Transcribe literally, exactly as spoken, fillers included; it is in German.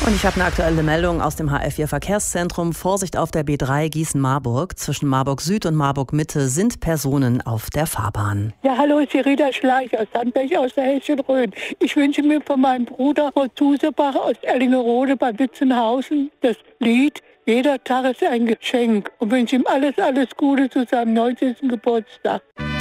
Und ich habe eine aktuelle Meldung aus dem H F vier Verkehrszentrum. Vorsicht auf der B drei Gießen-Marburg. Zwischen Marburg Süd und Marburg Mitte sind Personen auf der Fahrbahn. Ja, hallo, ist die Rita Schleich aus Sandberg aus der Hesschen-Rhön. Ich wünsche mir von meinem Bruder Kurt Zusebach aus Erlingerode bei Witzenhausen das Lied "Jeder Tag ist ein Geschenk" und wünsche ihm alles, alles Gute zu seinem neunzehnten Geburtstag.